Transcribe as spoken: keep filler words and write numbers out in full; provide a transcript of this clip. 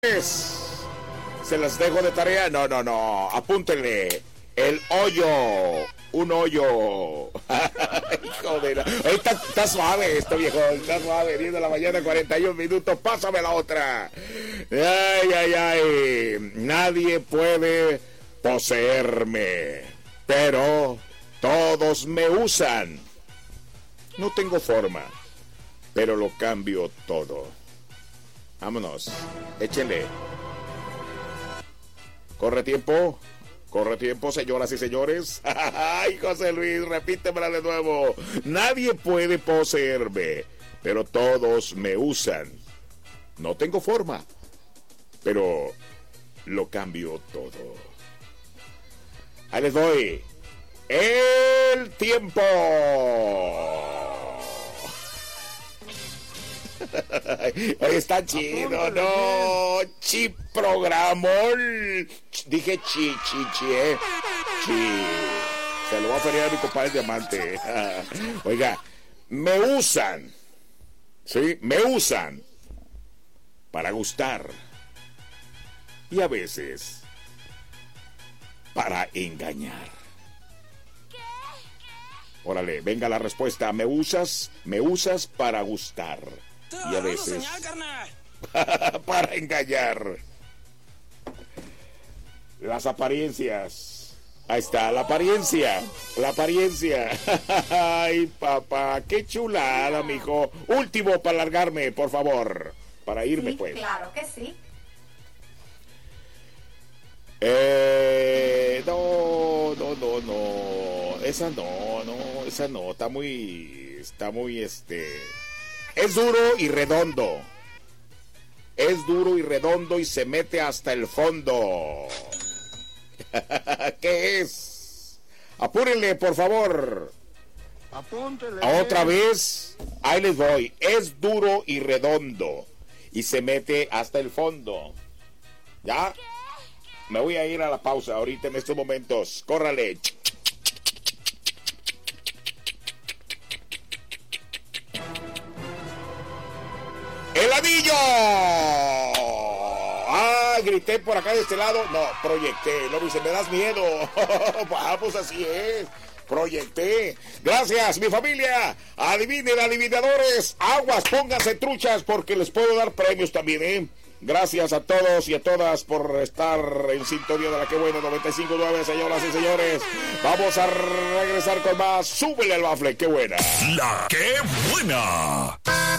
Se las dejo de tarea. No, no, no. Apúntenle. El hoyo. Un hoyo. Hijo de la... está, está suave esto, viejo. Está suave. diez de la mañana, cuarenta y un minutos. Pásame la otra. Ay, ay, ay. Nadie puede poseerme, pero todos me usan. No tengo forma, pero lo cambio todo. Vámonos. Échenle. Corre tiempo. Corre tiempo, señoras y señores. Ay, José Luis, repítemela de nuevo. Nadie puede poseerme, pero todos me usan. No tengo forma, pero lo cambio todo. Ahí les doy. El tiempo. Hoy está chido, no. Chi programón. Dije chi, chi, chi, eh. Chi. Se lo voy a ferir a mi compadre Diamante. Oiga, me usan. Sí, me usan para gustar. Y a veces para engañar. Órale, venga la respuesta. Me usas, me usas para gustar. Y a veces para engañar. Las apariencias. Ahí está, la apariencia. La apariencia. Ay, papá, qué chulada, mijo. Último para largarme, por favor. Para irme, sí, pues. Claro que sí. Eh, no, no, no, no. Esa no, no, esa no. Está muy, está muy, este... Es duro y redondo. Es duro y redondo y se mete hasta el fondo. ¿Qué es? Apúrenle, por favor. Apúntele. Otra vez. Ahí les voy. Es duro y redondo y se mete hasta el fondo. ¿Ya? Me voy a ir a la pausa ahorita en estos momentos. Córrale. ¡El anillo! ¡Ah! Grité por acá de este lado. No, proyecté. No, dice, me das miedo. Vamos, así es. Proyecté. Gracias, mi familia. Adivinen, adivinadores. Aguas, pónganse truchas porque les puedo dar premios también, ¿eh? Gracias a todos y a todas por estar en sintonía de la que buena noventa y cinco punto nueve, señoras y señores. Vamos a regresar con más. Súbele al bafle, qué buena. La que buena.